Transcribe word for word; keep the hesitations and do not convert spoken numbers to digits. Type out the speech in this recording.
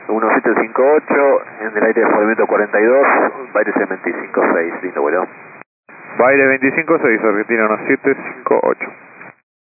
uno siete cinco ocho, en el aire de movimiento cuarenta y dos, Baires veinticinco seis, lindo vuelo. Baires veinticinco seis, Argentina uno siete cinco ocho.